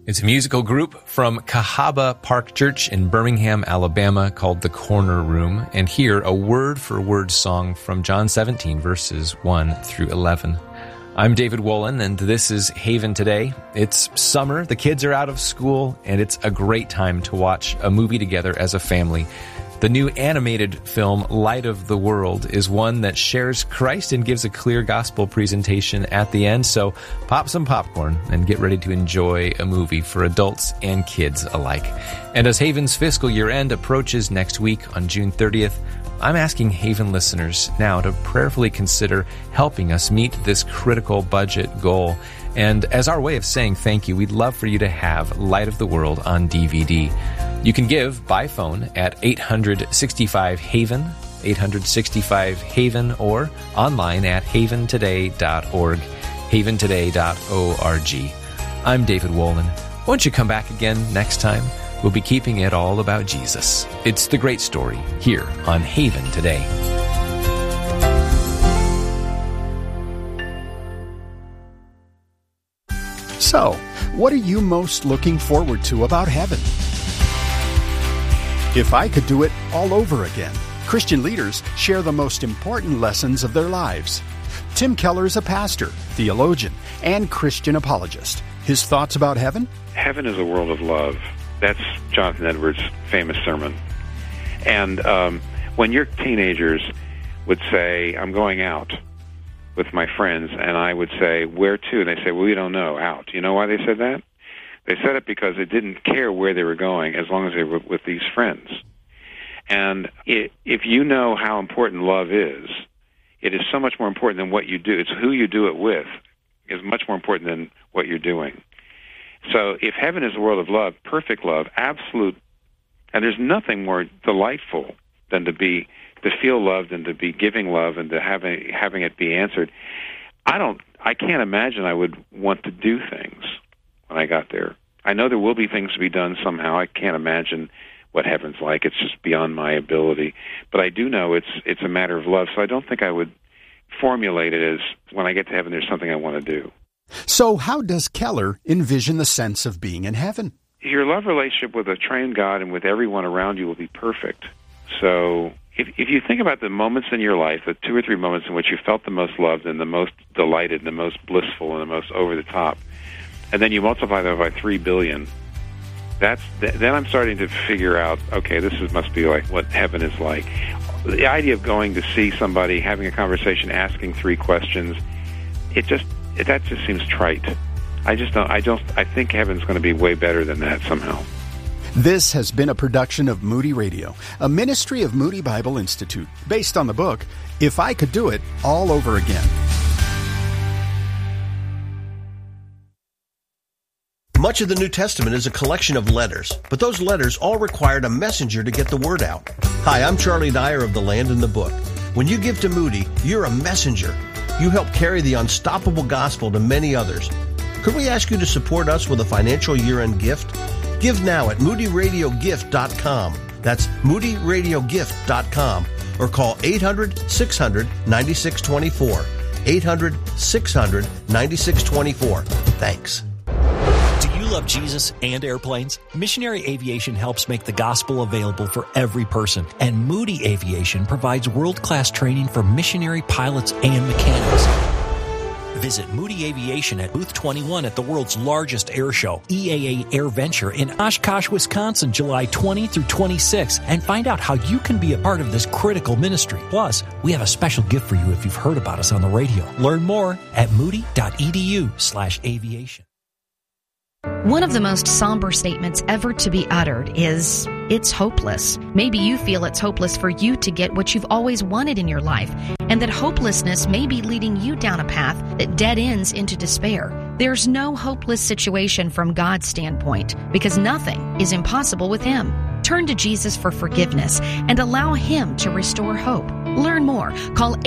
It's a musical group from Cahaba Park Church in Birmingham, Alabama, called The Corner Room, and here a word-for-word song from John 17, verses 1 through 11. I'm David Wolin, and this is Haven Today. It's summer, the kids are out of school, and it's a great time to watch a movie together as a family. The new animated film, Light of the World, is one that shares Christ and gives a clear gospel presentation at the end, so pop some popcorn and get ready to enjoy a movie for adults and kids alike. And as Haven's fiscal year end approaches next week on June 30th, I'm asking Haven listeners now to prayerfully consider helping us meet this critical budget goal. And as our way of saying thank you, we'd love for you to have Light of the World on DVD. You can give by phone at 865-HAVEN, 865-HAVEN, or online at haventoday.org, haventoday.org. I'm David Wolin. Won't you come back again next time? We'll be keeping it all about Jesus. It's the great story here on Haven Today. So, what are you most looking forward to about heaven? If I could do it all over again, Christian leaders share the most important lessons of their lives. Tim Keller is a pastor, theologian, and Christian apologist. His thoughts about heaven? Heaven is a world of love. That's Jonathan Edwards' famous sermon. And when your teenagers would say, I'm going out with my friends, and I would say, where to? And they say, well, we don't know, out. You know why they said that? They said it because they didn't care where they were going as long as they were with these friends. And if you know how important love is, it is so much more important than what you do. It's who you do it with is much more important than what you're doing. So if heaven is a world of love, perfect love, absolute, and there's nothing more delightful than to feel loved and to be giving love and to having it be answered. I can't imagine I would want to do things when I got there. I know there will be things to be done somehow. I can't imagine what heaven's like. It's just beyond my ability. But I do know it's a matter of love, so I don't think I would formulate it as when I get to heaven there's something I want to do. So how does Keller envision the sense of being in heaven? Your love relationship with a trained God and with everyone around you will be perfect. So if you think about the moments in your life, the 2 or 3 moments in which you felt the most loved and the most delighted and the most blissful and the most over the top, and then you multiply that by 3 billion, then I'm starting to figure out, okay, must be like what heaven is like. The idea of going to see somebody, having a conversation, asking 3 questions, that just seems trite. I think heaven's going to be way better than that somehow. This has been a production of Moody Radio, a ministry of Moody Bible Institute, based on the book, If I Could Do It All Over Again. Much of the New Testament is a collection of letters, but those letters all required a messenger to get the word out. Hi, I'm Charlie Dyer of The Land and the Book. When you give to Moody, you're a messenger. You help carry the unstoppable gospel to many others. Could we ask you to support us with a financial year-end gift? Give now at moodyradiogift.com. That's moodyradiogift.com. Or call 800-600-9624. 800-600-9624. Thanks. Do you love Jesus and airplanes? Missionary Aviation helps make the gospel available for every person, and Moody Aviation provides world-class training for missionary pilots and mechanics. Visit Moody Aviation at Booth 21 at the world's largest air show, EAA Air Venture, in Oshkosh, Wisconsin, July 20 through 26, and find out how you can be a part of this critical ministry. Plus, we have a special gift for you if you've heard about us on the radio. Learn more at moody.edu/aviation. One of the most somber statements ever to be uttered is, it's hopeless. Maybe you feel it's hopeless for you to get what you've always wanted in your life, and that hopelessness may be leading you down a path that dead ends into despair. There's no hopeless situation from God's standpoint, because nothing is impossible with Him. Turn to Jesus for forgiveness and allow Him to restore hope. Learn more. Call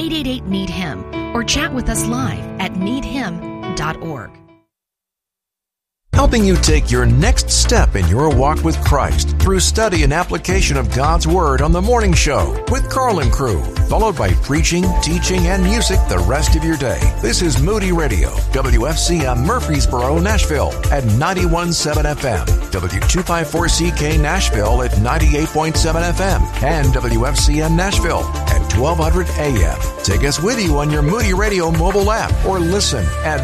888-NEED-HIM or chat with us live at needhim.org. helping you take your next step in your walk with Christ through study and application of God's Word on The Morning Show with Carl and Crew, followed by preaching, teaching, and music the rest of your day. This is Moody Radio, WFCM Murfreesboro, Nashville at 91.7 FM, W254CK Nashville at 98.7 FM, and WFCM Nashville at 1200 AM. Take us with you on your Moody Radio mobile app or listen at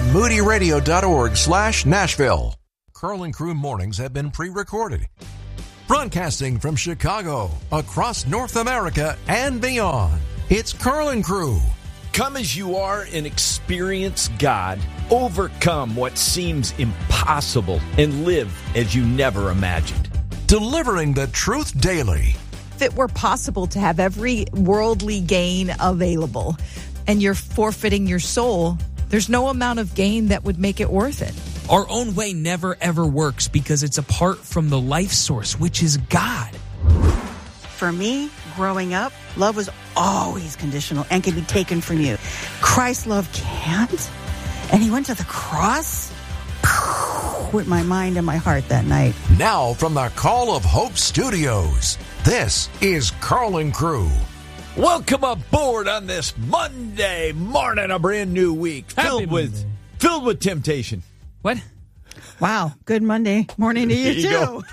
moodyradio.org/Nashville. Carl and Crew mornings have been pre-recorded. Broadcasting from Chicago, across North America, and beyond, it's Carl and Crew. Come as you are and experience God. Overcome what seems impossible and live as you never imagined. Delivering the truth daily. If it were possible to have every worldly gain available and you're forfeiting your soul, there's no amount of gain that would make it worth it. Our own way never ever works because it's apart from the life source, which is God. For me, growing up, love was always conditional and can be taken from you. Christ's love can't. And he went to the cross with my mind and my heart that night. Now from the Call of Hope Studios, this is Carl and Crew. Welcome aboard on this Monday morning, a brand new week filled with temptation. What? Wow. Good Monday morning to you, Go.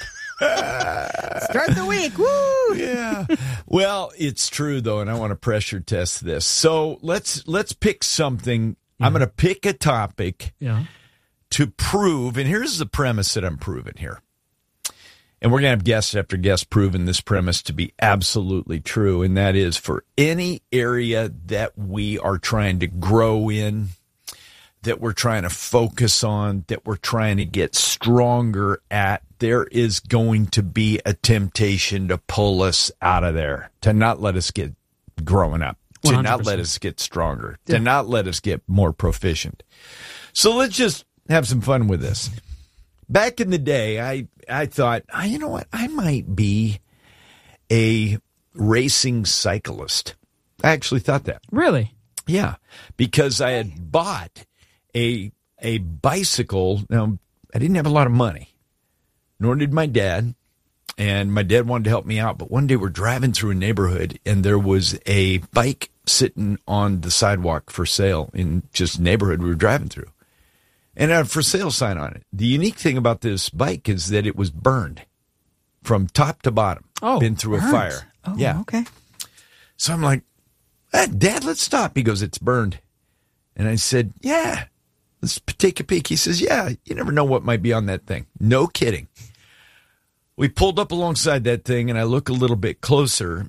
Start the week. Woo! Yeah. Well, it's true, though, and I want to pressure test this. So let's pick something. Yeah. I'm going to pick a topic to prove, and here's the premise that I'm proving here. And we're going to have guest after guest proving this premise to be absolutely true, and that is for any area that we are trying to grow in, that we're trying to focus on, that we're trying to get stronger at, there is going to be a temptation to pull us out of there, to not let us get growing up, to 100%. Not let us get stronger, to not let us get more proficient. So let's just have some fun with this. Back in the day, I thought, you know what, I might be a racing cyclist. I actually thought that. Really? Yeah, because I had bought a bicycle. Now, I didn't have a lot of money, nor did my dad, and my dad wanted to help me out. But one day we're driving through a neighborhood, and there was a bike sitting on the sidewalk for sale in just a neighborhood we were driving through, and a for sale sign on it. The unique thing about this bike is that it was burned from top to bottom. Oh, been through a fire. Oh, yeah. Okay. So I'm like, Dad, let's stop. He goes, it's burned. And I said, yeah, let's take a peek. He says, yeah, you never know what might be on that thing. No kidding. We pulled up alongside that thing, and I look a little bit closer,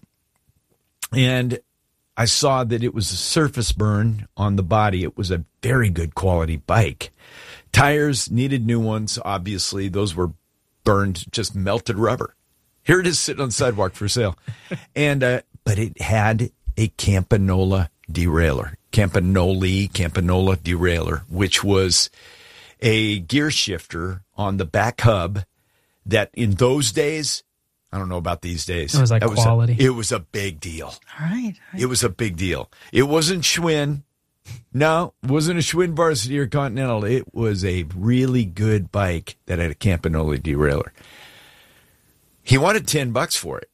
and I saw that it was a surface burn on the body. It was a very good quality bike. Tires needed new ones, obviously. Those were burned, just melted rubber. Here it is sitting on the sidewalk for sale. And but it had a Campanola derailleur. Campanola derailleur, which was a gear shifter on the back hub that in those days, I don't know about these days. It was like quality. It was a big deal. All right. It was a big deal. It wasn't Schwinn. No, it wasn't a Schwinn Varsity or Continental. It was a really good bike that had a Campanola derailleur. He wanted $10 for it.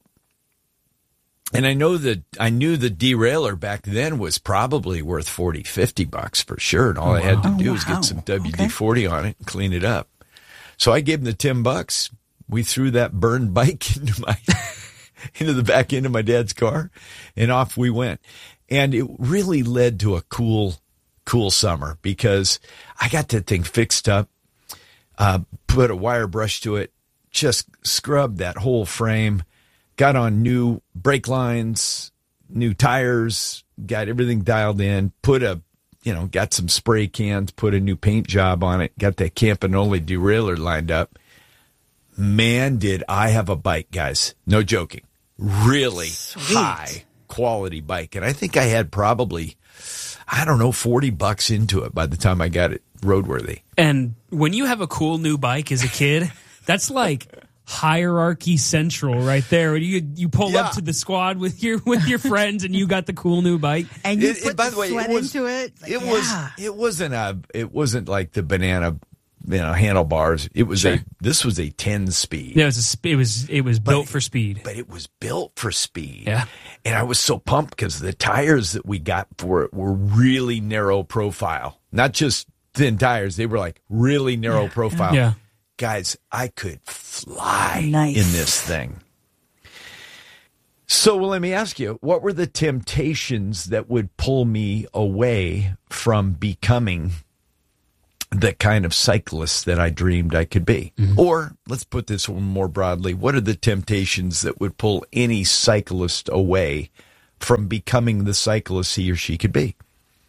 And I knew the derailleur back then was probably worth $40, $50 for sure. And all I had to do was get some WD-40 on it and clean it up. So I gave him the $10. We threw that burned bike into the back end of my dad's car, and off we went. And it really led to a cool summer because I got that thing fixed up, put a wire brush to it, just scrubbed that whole frame, got on new brake lines, new tires, got everything dialed in, got some spray cans, put a new paint job on it, got that Campanola derailleur lined up. Man, did I have a bike, guys. No joking. Really high quality bike. And I think I had probably, $40 into it by the time I got it roadworthy. And when you have a cool new bike as a kid, that's like hierarchy central right there. You pull up to the squad with your friends and you got the cool new bike. And you put the sweat into it. It wasn't like the banana handlebars. It was Sure. this was a 10-speed. Yeah, it was built for speed. But it was built for speed. Yeah. And I was so pumped because the tires that we got for it were really narrow profile. Not just thin tires. They were like really narrow profile. Yeah. Guys, I could fly Nice. in this thing. So let me ask you, what were the temptations that would pull me away from becoming the kind of cyclist that I dreamed I could be? Mm-hmm. Or let's put this one more broadly. What are the temptations that would pull any cyclist away from becoming the cyclist he or she could be?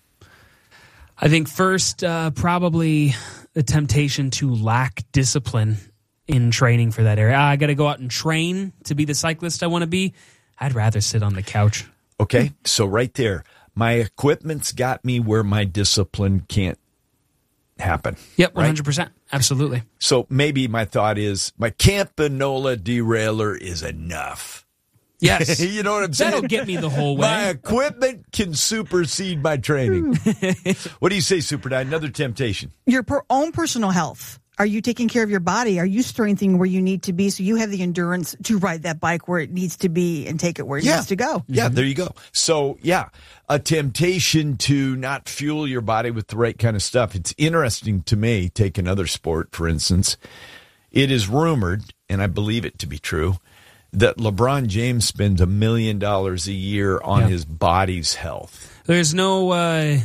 I think first, probably the temptation to lack discipline in training for that area. I got to go out and train to be the cyclist I want to be. I'd rather sit on the couch. Okay, so right there, my equipment's got me where my discipline can't happen. Yep, right? 100%. Absolutely. So maybe my thought is my Campanola derailleur is enough. Yes. You know what I'm saying? That'll get me the whole way. My equipment can supersede my training. What do you say, Super Dad? Another temptation. Your own personal health. Are you taking care of your body? Are you strengthening where you need to be so you have the endurance to ride that bike where it needs to be and take it where it needs to go? Yeah, there you go. So, yeah, a temptation to not fuel your body with the right kind of stuff. It's interesting to me, take another sport, for instance. It is rumored, and I believe it to be true, that LeBron James spends $1 million a year on his body's health. There's no, I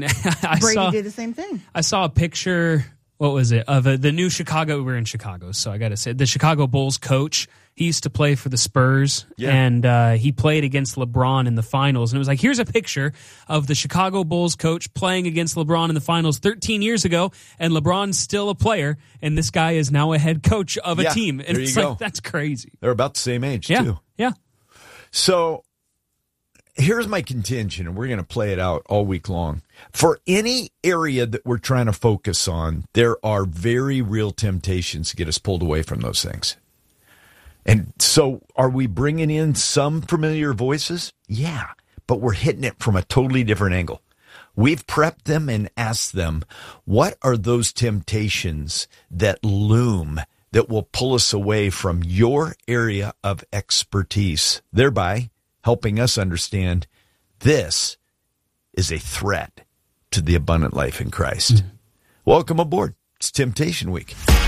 Brady did the same thing. I saw a picture, what was it, of the new Chicago, we were in Chicago, so I got to say, the Chicago Bulls coach, he used to play for the Spurs, and he played against LeBron in the finals, and it was like, here's a picture of the Chicago Bulls coach playing against LeBron in the finals 13 years ago, and LeBron's still a player, and this guy is now a head coach of a team, and it's like, that's crazy. They're about the same age, too. Yeah. So here's my contention, and we're going to play it out all week long. For any area that we're trying to focus on, there are very real temptations to get us pulled away from those things. And so are we bringing in some familiar voices? Yeah, but we're hitting it from a totally different angle. We've prepped them and asked them, what are those temptations that loom that will pull us away from your area of expertise, thereby helping us understand this is a threat to the abundant life in Christ. Welcome aboard. It's Temptation Week.